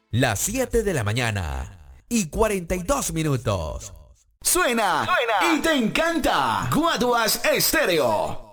Las 7 de la mañana y 42 minutos. Suena y te encanta. Guaduas Estéreo.